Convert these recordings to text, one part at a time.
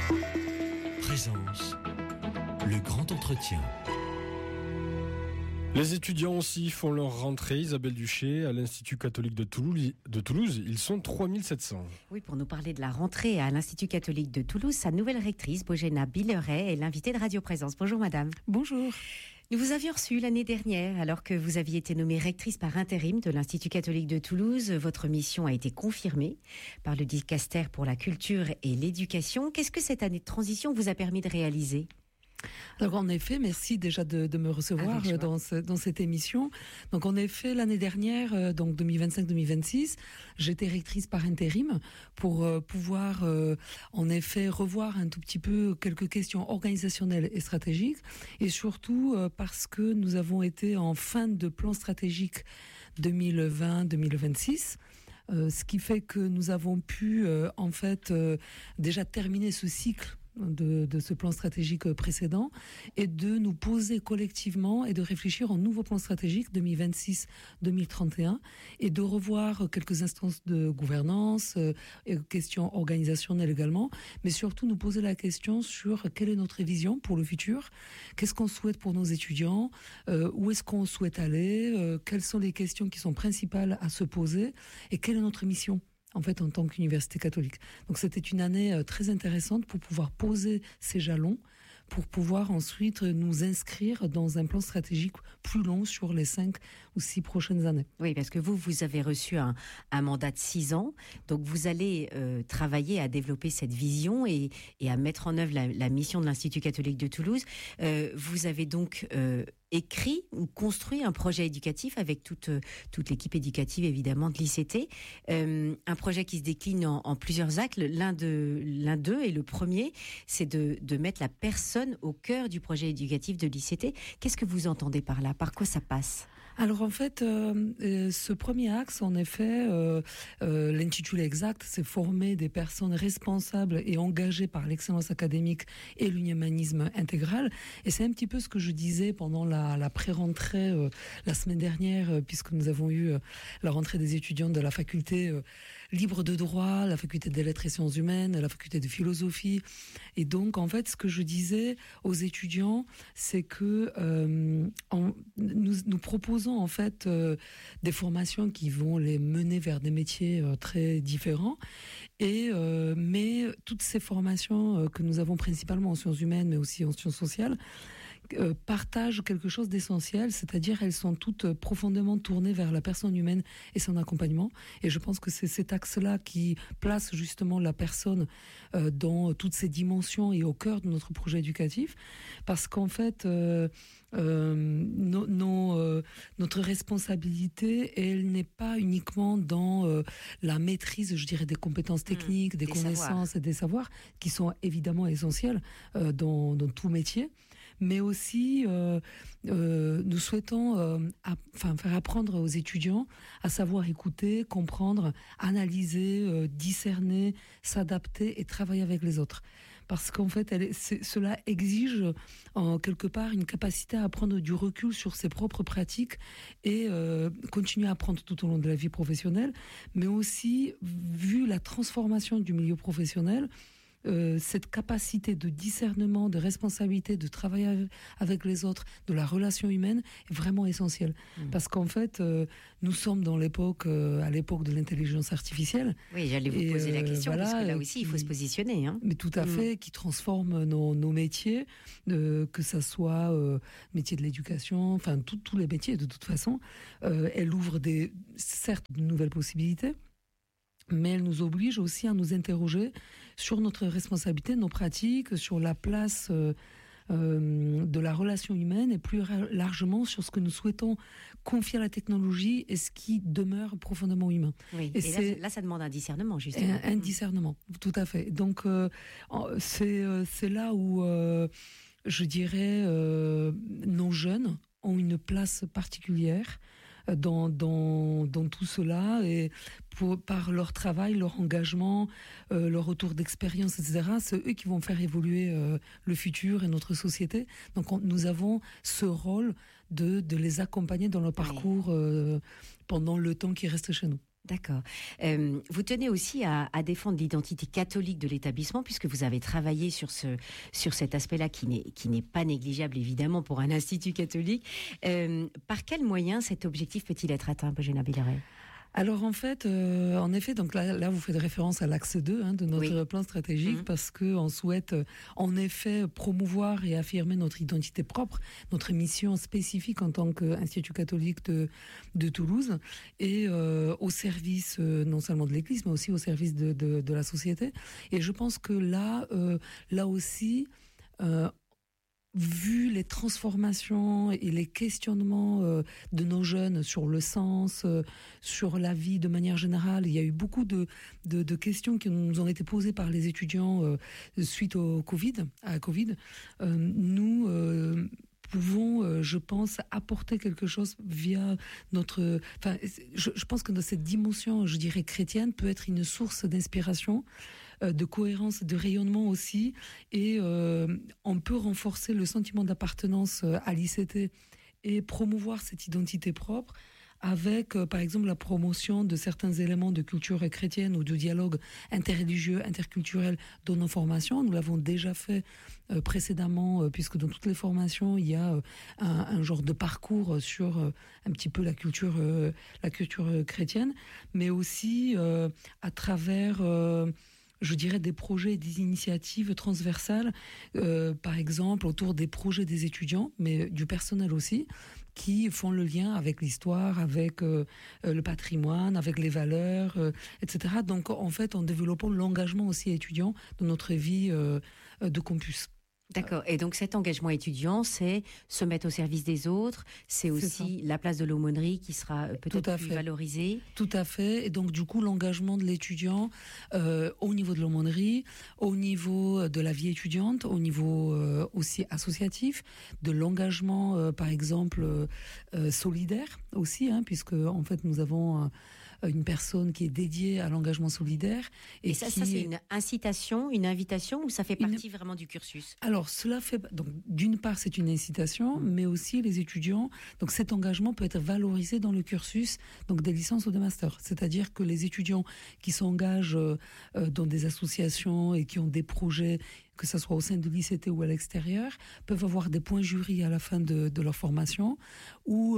Présence, le grand entretien. Les étudiants aussi font leur rentrée, Isabelle Duché, à l'Institut catholique de Toulouse. Ils sont 3700. Oui, pour nous parler de la rentrée à l'Institut catholique de Toulouse, sa nouvelle rectrice, Bojena Billeret, est l'invitée de Radio Présence. Bonjour madame. Bonjour. Nous vous avions reçu l'année dernière, alors que vous aviez été nommée rectrice par intérim de l'Institut catholique de Toulouse. Votre mission a été confirmée par le dicaster pour la culture et l'éducation. Qu'est-ce que cette année de transition vous a permis de réaliser ? Alors en effet, merci déjà de me recevoir dans cette émission. Donc en effet, l'année dernière, donc 2025-2026, j'étais rectrice par intérim pour pouvoir en effet revoir un tout petit peu quelques questions organisationnelles et stratégiques, et surtout parce que nous avons été en fin de plan stratégique 2020-2026. Ce qui fait que nous avons pu déjà terminer ce cycle de ce plan stratégique précédent, et de nous poser collectivement et de réfléchir au nouveau plan stratégique 2026-2031, et de revoir quelques instances de gouvernance, et questions organisationnelles également, mais surtout nous poser la question sur quelle est notre vision pour le futur, qu'est-ce qu'on souhaite pour nos étudiants, où est-ce qu'on souhaite aller, quelles sont les questions qui sont principales à se poser, et quelle est notre mission en fait, en tant qu'université catholique. Donc c'était une année très intéressante pour pouvoir poser ces jalons, pour pouvoir ensuite nous inscrire dans un plan stratégique plus long sur les 5 ou 6 prochaines années. Oui, parce que vous avez reçu un mandat de 6 ans, donc vous allez travailler à développer cette vision et à mettre en œuvre la mission de l'Institut catholique de Toulouse. Vous avez donc écrit ou construit un projet éducatif avec toute l'équipe éducative évidemment de l'ICT, un projet qui se décline en plusieurs actes. L'un d'eux, et le premier, c'est de mettre la personne au cœur du projet éducatif de l'ICT. Qu'est-ce que vous entendez par là ? Par quoi ça passe ? Alors en fait, ce premier axe, en effet, l'intitulé exact, c'est former des personnes responsables et engagées par l'excellence académique et l'humanisme intégral. Et c'est un petit peu ce que je disais pendant la pré-rentrée la semaine dernière, puisque nous avons eu la rentrée des étudiants de la faculté libre de droit, la faculté des lettres et sciences humaines, la faculté de philosophie. Et donc, en fait, ce que je disais aux étudiants, c'est que nous proposons en fait des formations qui vont les mener vers des métiers très différents, et mais toutes ces formations que nous avons principalement en sciences humaines mais aussi en sciences sociales partagent quelque chose d'essentiel, c'est-à-dire elles sont toutes profondément tournées vers la personne humaine et son accompagnement. Et je pense que c'est cet axe-là qui place justement la personne dans toutes ses dimensions et au cœur de notre projet éducatif, parce qu'en fait notre responsabilité, elle n'est pas uniquement dans la maîtrise, je dirais, des compétences techniques, des connaissances et des savoirs, qui sont évidemment essentiels dans tout métier, mais aussi nous souhaitons faire apprendre aux étudiants à savoir écouter, comprendre, analyser, discerner, s'adapter et travailler avec les autres. Parce qu'en fait, cela exige quelque part une capacité à prendre du recul sur ses propres pratiques et continuer à apprendre tout au long de la vie professionnelle, mais aussi, vu la transformation du milieu professionnel, cette capacité de discernement, de responsabilité, de travailler avec les autres, de la relation humaine est vraiment essentielle. Parce qu'en fait, nous sommes dans à l'époque de l'intelligence artificielle. Oui, j'allais vous poser la question, parce que là aussi, il faut se positionner. Hein. Mais tout à fait, qui transforme nos métiers, que ça soit métier de l'éducation, enfin tous les métiers de toute façon. Elle ouvre certes de nouvelles possibilités, mais elle nous oblige aussi à nous interroger sur notre responsabilité, nos pratiques, sur la place de la relation humaine, et plus largement sur ce que nous souhaitons confier à la technologie et ce qui demeure profondément humain. Oui, et là, ça demande un discernement, justement. Un discernement, tout à fait. Donc, c'est là où, je dirais, nos jeunes ont une place particulière dans tout cela, et par leur travail, leur engagement, leur retour d'expérience, etc. C'est eux qui vont faire évoluer le futur et notre société. Donc nous avons ce rôle de les accompagner dans leur parcours pendant le temps qui reste chez nous. D'accord. Vous tenez aussi à défendre l'identité catholique de l'établissement, puisque vous avez travaillé sur cet aspect-là qui n'est pas négligeable, évidemment, pour un institut catholique. Par quels moyens cet objectif peut-il être atteint, Bojena Bilaret ? Alors en fait, en effet, donc là vous faites référence à l'axe 2 de notre plan stratégique, parce qu'on souhaite en effet promouvoir et affirmer notre identité propre, notre mission spécifique en tant qu'Institut catholique de Toulouse, et au service non seulement de l'Église, mais aussi au service de la société. Et je pense que là aussi, vu les transformations et les questionnements de nos jeunes sur le sens, sur la vie de manière générale, il y a eu beaucoup de questions qui nous ont été posées par les étudiants suite à Covid. Nous pouvons, je pense, apporter quelque chose via notre... Enfin, je pense que cette dimension, je dirais, chrétienne peut être une source d'inspiration, de cohérence, de rayonnement aussi, et on peut renforcer le sentiment d'appartenance à l'ICT et promouvoir cette identité propre avec, par exemple, la promotion de certains éléments de culture chrétienne ou de dialogue interreligieux, interculturel dans nos formations. Nous l'avons déjà fait précédemment, puisque dans toutes les formations, il y a un genre de parcours sur un petit peu la culture chrétienne, mais aussi à travers... je dirais des projets et des initiatives transversales, par exemple autour des projets des étudiants, mais du personnel aussi, qui font le lien avec l'histoire, avec le patrimoine, avec les valeurs, etc. Donc en fait, en développant l'engagement aussi étudiant dans notre vie de campus. D'accord. Et donc cet engagement étudiant, c'est se mettre au service des autres, c'est aussi la place de l'aumônerie qui sera peut-être plus valorisée. Tout à fait. Et donc du coup, l'engagement de l'étudiant au niveau de l'aumônerie, au niveau de la vie étudiante, au niveau aussi associatif, de l'engagement par exemple solidaire aussi, puisque en fait nous avons... une personne qui est dédiée à l'engagement solidaire. Et ça c'est une incitation, une invitation, ou ça fait partie vraiment du cursus ? Alors, cela fait... Donc, d'une part, c'est une incitation, mais aussi les étudiants... Donc, cet engagement peut être valorisé dans le cursus donc des licences ou des masters. C'est-à-dire que les étudiants qui s'engagent dans des associations et qui ont des projets, que ce soit au sein de l'ICT ou à l'extérieur, peuvent avoir des points jury à la fin de leur formation, ou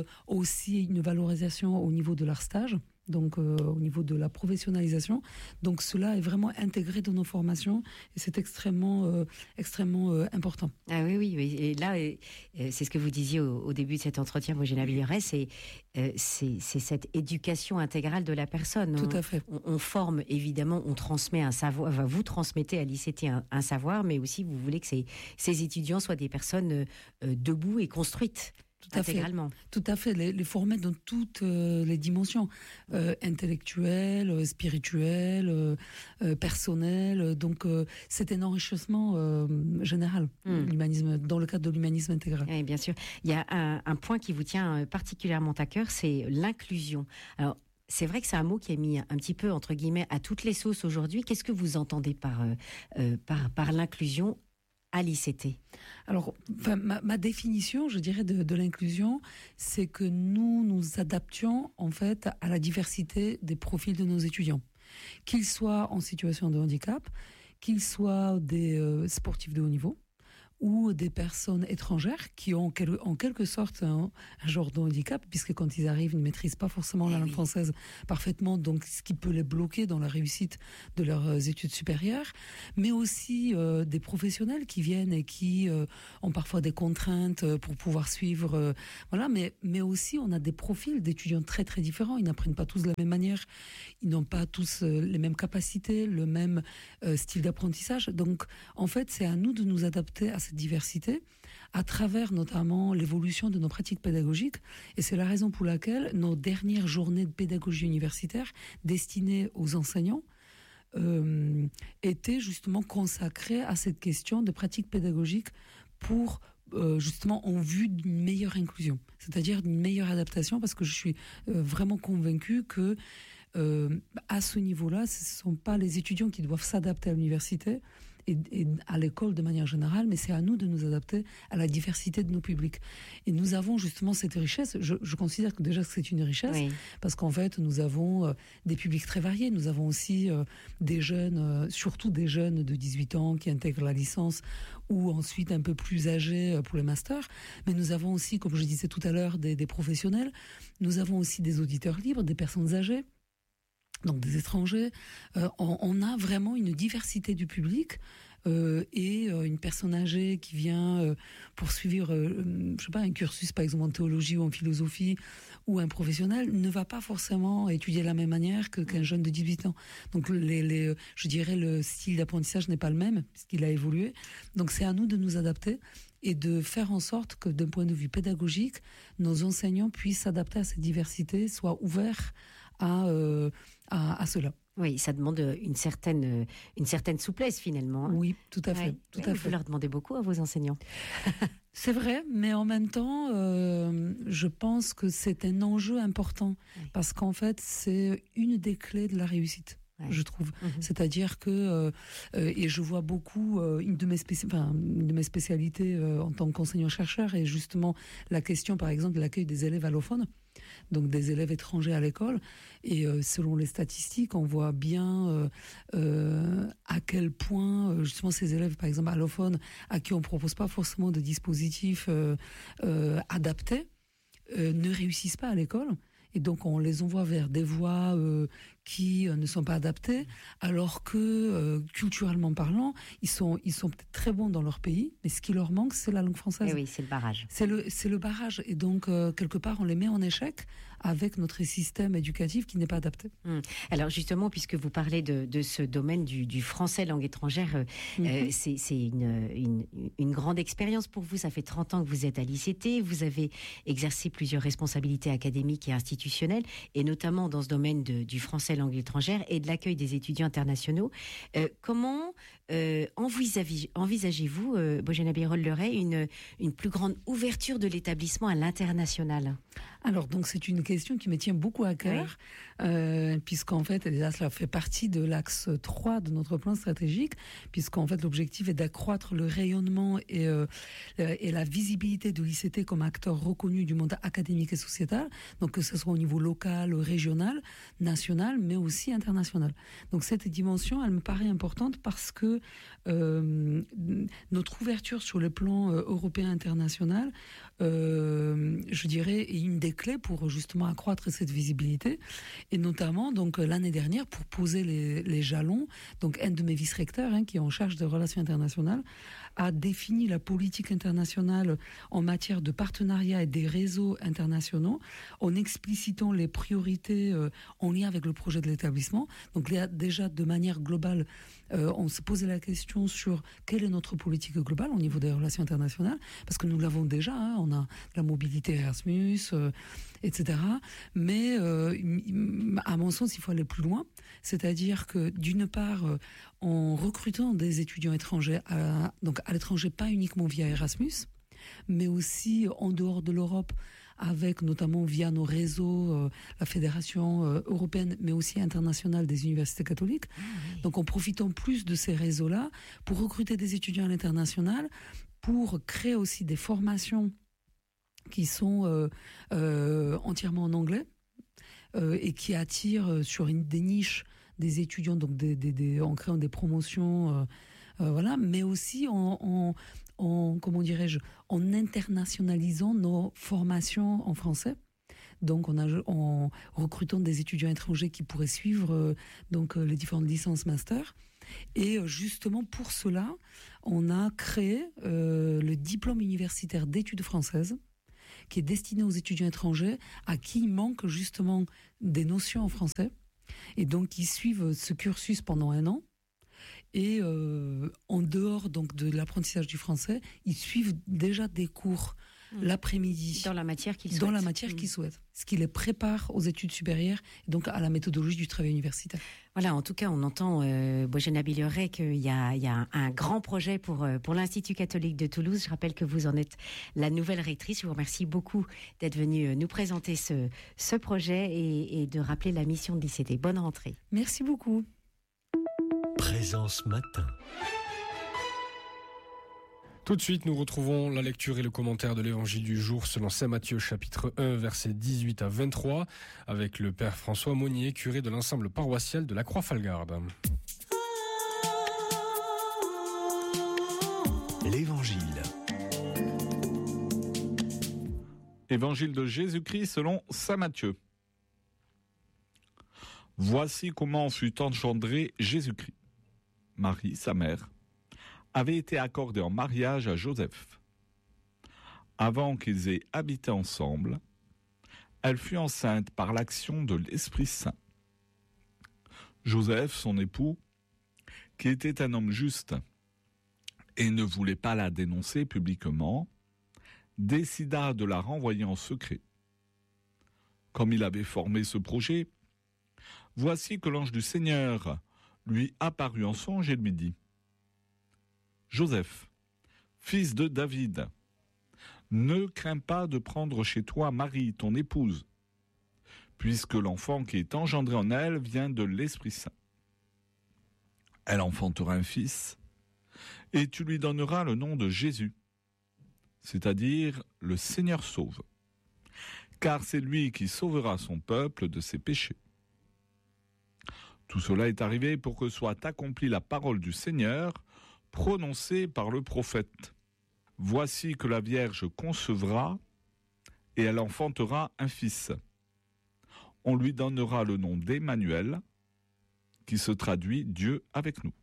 aussi une valorisation au niveau de leur stage, donc au niveau de la professionnalisation. Donc cela est vraiment intégré dans nos formations et c'est extrêmement important. Ah oui. Et là, c'est ce que vous disiez au début de cet entretien, Bojena Bilaret, c'est cette éducation intégrale de la personne. Tout à fait. On forme, évidemment, on transmet un savoir, vous transmettez à l'ICT un savoir, mais aussi vous voulez que ces étudiants soient des personnes debout et construites. Intégralement. Tout à fait. Les former dans toutes les dimensions intellectuelles, spirituelles, personnelles. Donc, c'est un enrichissement général, l'humanisme, dans le cadre de l'humanisme intégral. Oui, bien sûr. Il y a un point qui vous tient particulièrement à cœur, c'est l'inclusion. Alors, c'est vrai que c'est un mot qui est mis un petit peu, entre guillemets, à toutes les sauces aujourd'hui. Qu'est-ce que vous entendez par l'inclusion à l'ICT ? Alors, ma définition, je dirais, de l'inclusion, c'est que nous adaptions en fait à la diversité des profils de nos étudiants, qu'ils soient en situation de handicap, qu'ils soient des sportifs de haut niveau, ou des personnes étrangères qui ont en quelque sorte un genre de handicap, puisque quand ils arrivent, ils ne maîtrisent pas forcément la langue française parfaitement, donc ce qui peut les bloquer dans la réussite de leurs études supérieures, mais aussi des professionnels qui viennent et qui ont parfois des contraintes pour pouvoir suivre, voilà, mais aussi on a des profils d'étudiants très très différents, ils n'apprennent pas tous de la même manière, ils n'ont pas tous les mêmes capacités, le même style d'apprentissage, donc en fait c'est à nous de nous adapter à cette diversité à travers notamment l'évolution de nos pratiques pédagogiques, et c'est la raison pour laquelle nos dernières journées de pédagogie universitaire destinées aux enseignants étaient justement consacrées à cette question de pratiques pédagogiques pour justement en vue d'une meilleure inclusion, c'est-à-dire d'une meilleure adaptation, parce que je suis vraiment convaincue que à ce niveau-là, ce ne sont pas les étudiants qui doivent s'adapter à l'université, et à l'école de manière générale, mais c'est à nous de nous adapter à la diversité de nos publics. Et nous avons justement cette richesse. Je considère que déjà que c'est une richesse, parce qu'en fait, nous avons des publics très variés. Nous avons aussi des jeunes, surtout des jeunes de 18 ans qui intègrent la licence, ou ensuite un peu plus âgés pour les masters. Mais nous avons aussi, comme je disais tout à l'heure, des professionnels. Nous avons aussi des auditeurs libres, des personnes âgées, donc des étrangers. On a vraiment une diversité du public. Et une personne âgée qui vient poursuivre, je sais pas, un cursus par exemple en théologie ou en philosophie, ou un professionnel ne va pas forcément étudier de la même manière qu'un jeune de 18 ans. Donc je dirais le style d'apprentissage n'est pas le même puisqu'il a évolué. Donc c'est à nous de nous adapter et de faire en sorte que d'un point de vue pédagogique, nos enseignants puissent s'adapter à cette diversité, soient ouverts à cela. Oui, ça demande une certaine souplesse finalement. Oui, tout à fait. Tout à fait. Vous leur demandez beaucoup à vos enseignants. C'est vrai, mais en même temps, je pense que c'est un enjeu important parce qu'en fait, c'est une des clés de la réussite. Je trouve. C'est-à-dire que, et je vois beaucoup, une de mes spécialités en tant qu'enseignant-chercheur est justement la question, par exemple, de l'accueil des élèves allophones, donc des élèves étrangers à l'école. Et selon les statistiques, on voit bien à quel point, justement, ces élèves, par exemple, allophones, à qui on ne propose pas forcément de dispositifs adaptés, ne réussissent pas à l'école. Et donc, on les envoie vers des voies qui ne sont pas adaptées, alors que, culturellement parlant, ils sont peut-être très bons dans leur pays, mais ce qui leur manque, c'est la langue française. Et oui, c'est le barrage. C'est le barrage. Et donc, quelque part, on les met en échec avec notre système éducatif qui n'est pas adapté. Alors, justement, puisque vous parlez de ce domaine du français langue étrangère, c'est une grande expérience pour vous. Ça fait 30 ans que vous êtes à l'ICT. Vous avez exercé plusieurs responsabilités académiques et institutionnelles, et notamment dans ce domaine du français langue étrangère et de l'accueil des étudiants internationaux. Comment envisagez-vous, Bojana Birol-Leray, une plus grande ouverture de l'établissement à l'international ? Alors, donc, c'est une question qui me tient beaucoup à cœur, puisqu'en fait, déjà, cela fait partie de l'axe 3 de notre plan stratégique, puisqu'en fait, l'objectif est d'accroître le rayonnement et la visibilité de l'ICT comme acteur reconnu du monde académique et sociétal, donc que ce soit au niveau local, régional, national, mais aussi international. Donc, cette dimension, elle me paraît importante parce que notre ouverture sur le plan européen international, je dirais, est une des clés pour justement accroître cette visibilité, et notamment donc l'année dernière pour poser les jalons. Donc un de mes vice-recteurs, qui est en charge des relations internationales, a défini la politique internationale en matière de partenariat et des réseaux internationaux en explicitant les priorités en lien avec le projet de l'établissement. Donc déjà de manière globale, on se posait la question sur quelle est notre politique globale au niveau des relations internationales, parce que nous l'avons déjà, on a la mobilité Erasmus, etc. Mais à mon sens, il faut aller plus loin, c'est-à-dire que d'une part, en recrutant des étudiants étrangers, donc à l'étranger, pas uniquement via Erasmus, mais aussi en dehors de l'Europe, avec notamment via nos réseaux, la Fédération européenne, mais aussi internationale des universités catholiques. Donc en profitant plus de ces réseaux-là pour recruter des étudiants à l'international, pour créer aussi des formations qui sont entièrement en anglais et qui attirent sur des niches des étudiants, donc en créant des promotions, voilà, mais aussi en internationalisant nos formations en français. Donc en recrutant des étudiants étrangers qui pourraient suivre les différentes licences master. Et justement pour cela, on a créé le diplôme universitaire d'études françaises, qui est destiné aux étudiants étrangers à qui il manque justement des notions en français, et donc ils suivent ce cursus pendant 1 an. Et en dehors donc de l'apprentissage du français, ils suivent déjà des cours l'après-midi dans la matière qu'ils souhaitent, ce qui les prépare aux études supérieures et donc à la méthodologie du travail universitaire. Voilà, en tout cas, on entend, Bojana Birol-Leray, qu'il y a un grand projet pour l'Institut catholique de Toulouse. Je rappelle que vous en êtes la nouvelle rectrice. Je vous remercie beaucoup d'être venue nous présenter ce projet et de rappeler la mission de l'ICT. Bonne rentrée. Merci beaucoup. Présence matin. Tout de suite, nous retrouvons la lecture et le commentaire de l'évangile du jour selon saint Matthieu chapitre 1 versets 18 à 23 avec le père François Monnier, curé de l'ensemble paroissial de la Croix-Falgarde. L'évangile. Évangile de Jésus-Christ selon saint Matthieu. Voici comment fut engendré Jésus-Christ. Marie, sa mère, avait été accordée en mariage à Joseph. Avant qu'ils aient habité ensemble, elle fut enceinte par l'action de l'Esprit Saint. Joseph, son époux, qui était un homme juste et ne voulait pas la dénoncer publiquement, décida de la renvoyer en secret. Comme il avait formé ce projet, voici que l'ange du Seigneur lui apparut en songe et lui dit : Joseph, fils de David, ne crains pas de prendre chez toi Marie, ton épouse, puisque l'enfant qui est engendré en elle vient de l'Esprit Saint. Elle enfantera un fils, et tu lui donneras le nom de Jésus, c'est-à-dire le Seigneur sauve, car c'est lui qui sauvera son peuple de ses péchés. Tout cela est arrivé pour que soit accomplie la parole du Seigneur, prononcée par le prophète. Voici que la Vierge concevra et elle enfantera un fils. On lui donnera le nom d'Emmanuel, qui se traduit Dieu avec nous.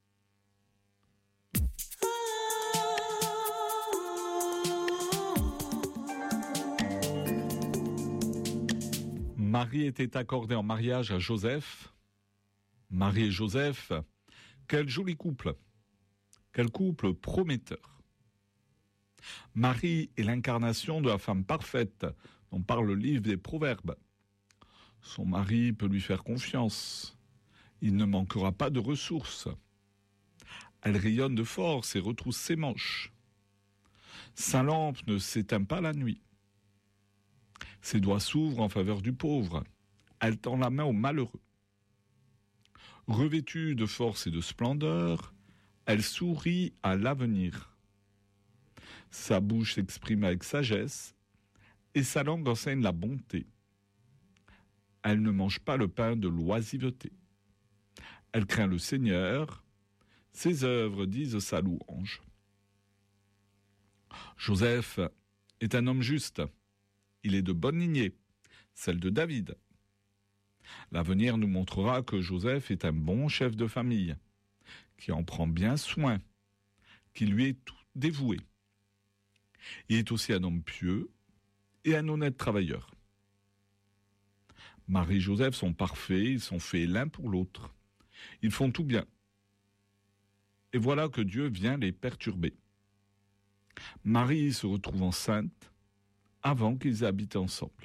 Marie était accordée en mariage à Joseph. Marie et Joseph, quel joli couple, quel couple prometteur. Marie est l'incarnation de la femme parfaite dont parle le livre des Proverbes. Son mari peut lui faire confiance. Il ne manquera pas de ressources. Elle rayonne de force et retrousse ses manches. Sa lampe ne s'éteint pas la nuit. Ses doigts s'ouvrent en faveur du pauvre. Elle tend la main aux malheureux. Revêtue de force et de splendeur, elle sourit à l'avenir. Sa bouche s'exprime avec sagesse et sa langue enseigne la bonté. Elle ne mange pas le pain de l'oisiveté. Elle craint le Seigneur, ses œuvres disent sa louange. Joseph est un homme juste. Il est de bonne lignée, celle de David. L'avenir nous montrera que Joseph est un bon chef de famille, qui en prend bien soin, qui lui est tout dévoué. Il est aussi un homme pieux et un honnête travailleur. Marie et Joseph sont parfaits, ils sont faits l'un pour l'autre. Ils font tout bien. Et voilà que Dieu vient les perturber. Marie se retrouve enceinte avant qu'ils habitent ensemble.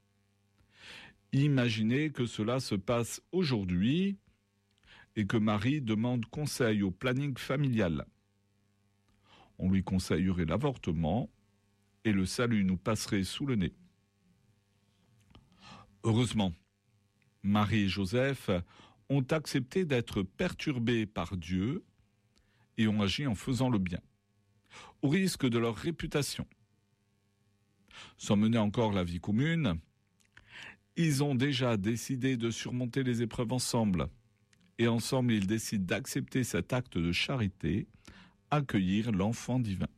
Imaginez que cela se passe aujourd'hui et que Marie demande conseil au planning familial. On lui conseillerait l'avortement et le salut nous passerait sous le nez. Heureusement, Marie et Joseph ont accepté d'être perturbés par Dieu et ont agi en faisant le bien, au risque de leur réputation. Sans mener encore la vie commune, ils ont déjà décidé de surmonter les épreuves ensemble. Et ensemble, ils décident d'accepter cet acte de charité, accueillir l'enfant divin.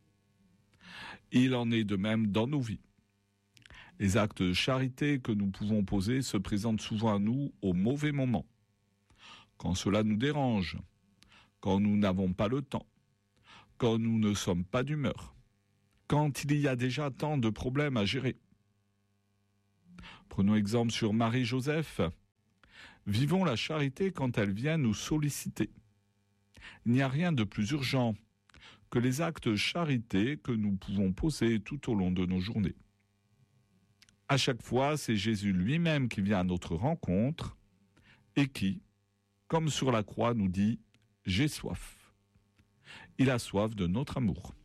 Il en est de même dans nos vies. Les actes de charité que nous pouvons poser se présentent souvent à nous au mauvais moment, quand cela nous dérange, quand nous n'avons pas le temps, quand nous ne sommes pas d'humeur, quand il y a déjà tant de problèmes à gérer. Prenons exemple sur Marie-Joseph. Vivons la charité quand elle vient nous solliciter. Il n'y a rien de plus urgent que les actes de charité que nous pouvons poser tout au long de nos journées. À chaque fois, c'est Jésus lui-même qui vient à notre rencontre et qui, comme sur la croix, nous dit « J'ai soif ». Il a soif de notre amour.